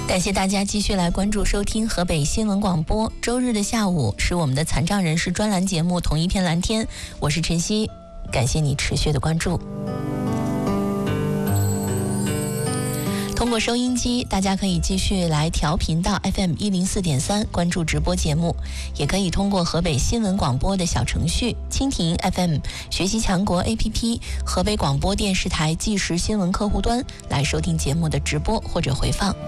感谢大家继续来关注收听河北新闻广播。周日的下午是我们的残障人士专栏节目《同一片蓝天》，我是晨曦，感谢你持续的关注。通过收音机，大家可以继续来调频到 FM104.3 关注直播节目，也可以通过河北新闻广播的小程序、蜻蜓 FM、学习强国 APP、河北广播电视台即时新闻客户端来收听节目的直播或者回放。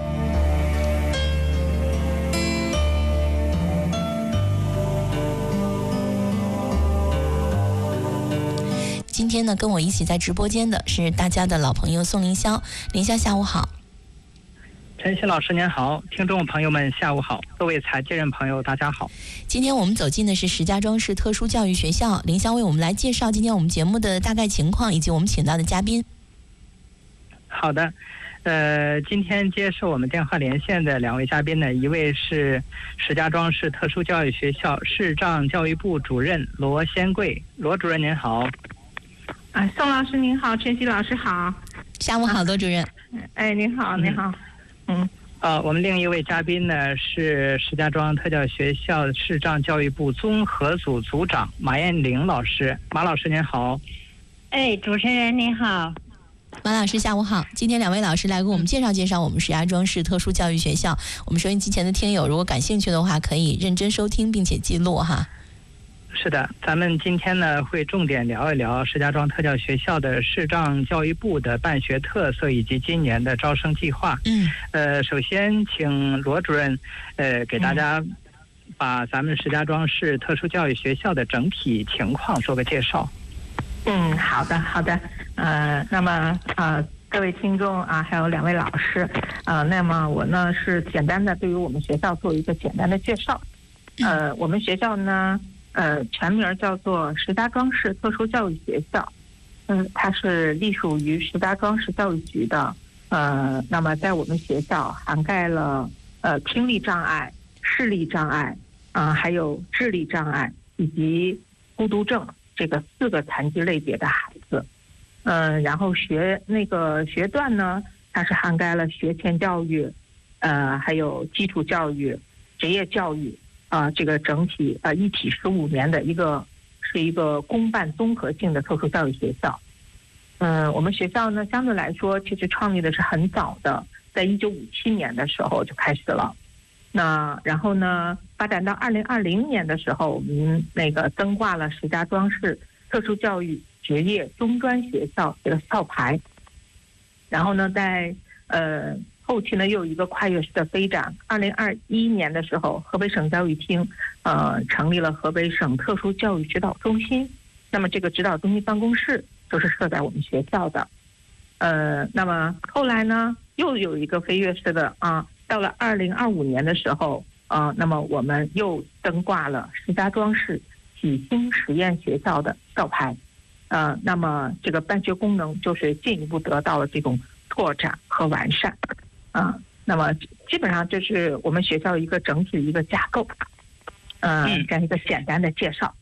今天呢，跟我一起在直播间的是大家的老朋友宋凌霄。凌霄，下午好。 晨曦老师您好，听众朋友们下午好，各位残疾人朋友大家好。 今天我们走进的是石家庄市特殊教育学校，凌霄为我们来介绍今天我们节目的大概情况以及我们请到的嘉宾。 好的，今天接受我们电话连线的两位嘉宾呢，一位是石家庄市特殊教育学校视障教育部主任罗先贵，罗主任您好。 宋老师您好，晨曦老师好。 下午好，罗主任。 您好，您好。 我们另一位嘉宾呢是石家庄特教学校视障教育部综合组组长马艳玲老师。马老师您好。 主持人您好。 马老师下午好。今天两位老师来给我们介绍我们石家庄市特殊教育学校。我们收音机前的听友如果感兴趣的话，可以认真收听并且记录哈。 是的，咱们今天呢会重点聊一聊石家庄特教学校的视障教育部的办学特色以及今年的招生计划。首先请罗主任给大家把咱们石家庄市特殊教育学校的整体情况做个介绍。 好的。那么各位听众还有两位老师那么我呢是简单的对于我们学校做一个简单的介绍。我们学校呢全名叫做石家庄市特殊教育学校。它是隶属于石家庄市教育局的。那么在我们学校涵盖了听力障碍、视力障碍还有智力障碍以及孤独症这个4个残疾类别的孩子。然后学段呢，它是涵盖了学前教育还有基础教育、职业教育这个整体一体15年的一个公办综合性的特殊教育学校。我们学校呢相对来说其实创立的是很早的，在1957年的时候就开始了。那然后呢发展到2020年的时候，我们登挂了石家庄市特殊教育职业中专学校这个校牌。然后呢在后期呢又有一个跨越式的飞展。2021年的时候，河北省教育厅成立了河北省特殊教育指导中心。那么这个指导中心办公室就是设在我们学校的。那么后来呢又有一个飞跃式的到了2025年的时候那么我们又登挂了石家庄市启星实验学校的校牌。那么这个办学功能就是进一步得到了这种拓展和完善。那么基本上这是我们学校一个整体的一个架构。这样一个简单的介绍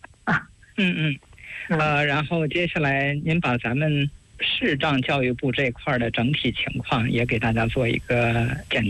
然后接下来您把咱们视障教育部这块的整体情况也给大家做一个简单